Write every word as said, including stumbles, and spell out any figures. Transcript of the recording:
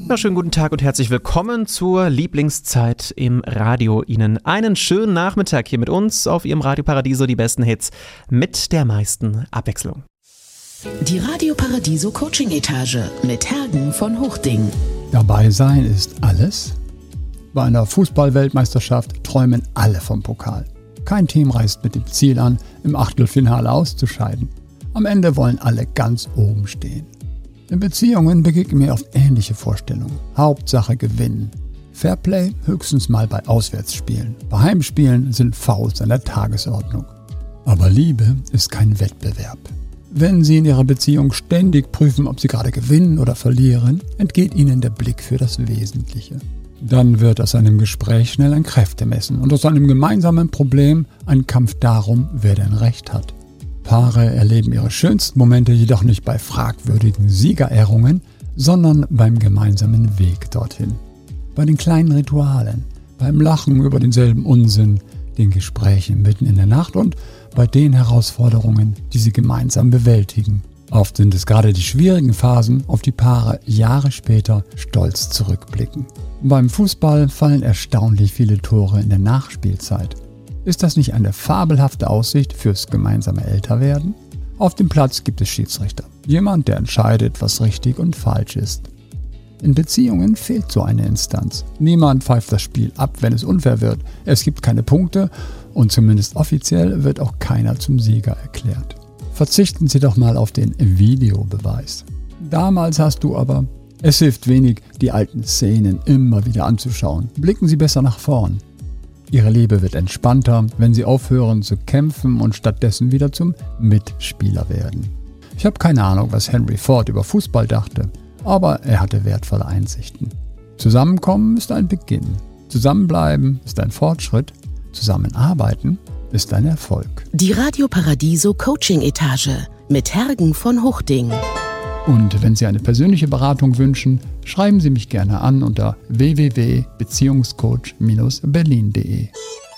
Ja, schönen guten Tag und herzlich willkommen zur Lieblingszeit im Radio. Ihnen einen schönen Nachmittag hier mit uns auf Ihrem Radio Paradiso, die besten Hits mit der meisten Abwechslung. Die Radio Paradiso Coaching Etage mit Hergen von Hochding. Dabei sein ist alles. Bei einer Fußball-Weltmeisterschaft träumen alle vom Pokal. Kein Team reist mit dem Ziel an, im Achtelfinale auszuscheiden. Am Ende wollen alle ganz oben stehen. In Beziehungen begegnen mir oft ähnliche Vorstellungen. Hauptsache gewinnen. Fairplay höchstens mal bei Auswärtsspielen. Bei Heimspielen sind Fouls an der Tagesordnung. Aber Liebe ist kein Wettbewerb. Wenn Sie in Ihrer Beziehung ständig prüfen, ob Sie gerade gewinnen oder verlieren, entgeht Ihnen der Blick für das Wesentliche. Dann wird aus einem Gespräch schnell ein Kräftemessen und aus einem gemeinsamen Problem ein Kampf darum, wer denn Recht hat. Paare erleben ihre schönsten Momente jedoch nicht bei fragwürdigen Siegerehrungen, sondern beim gemeinsamen Weg dorthin. Bei den kleinen Ritualen, beim Lachen über denselben Unsinn, den Gesprächen mitten in der Nacht und bei den Herausforderungen, die sie gemeinsam bewältigen. Oft sind es gerade die schwierigen Phasen, auf die Paare Jahre später stolz zurückblicken. Beim Fußball fallen erstaunlich viele Tore in der Nachspielzeit. Ist das nicht eine fabelhafte Aussicht fürs gemeinsame Älterwerden? Auf dem Platz gibt es Schiedsrichter. Jemand, der entscheidet, was richtig und falsch ist. In Beziehungen fehlt so eine Instanz. Niemand pfeift das Spiel ab, wenn es unfair wird. Es gibt keine Punkte und zumindest offiziell wird auch keiner zum Sieger erklärt. Verzichten Sie doch mal auf den Videobeweis. Damals hast du aber... Es hilft wenig, die alten Szenen immer wieder anzuschauen. Blicken Sie besser nach vorn. Ihre Liebe wird entspannter, wenn Sie aufhören zu kämpfen und stattdessen wieder zum Mitspieler werden. Ich habe keine Ahnung, was Henry Ford über Fußball dachte, aber er hatte wertvolle Einsichten. Zusammenkommen ist ein Beginn. Zusammenbleiben ist ein Fortschritt. Zusammenarbeiten ist ein Erfolg. Die Radio Paradiso Coaching Etage mit Hergen von Hochding. Und wenn Sie eine persönliche Beratung wünschen, schreiben Sie mich gerne an unter w w w punkt beziehungscoach Bindestrich berlin punkt de.